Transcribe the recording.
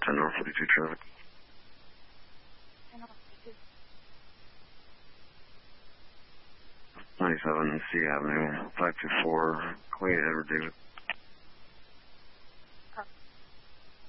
10 North 42 traffic. 10 North 42. 97 C Avenue, 524, Clay Edward David.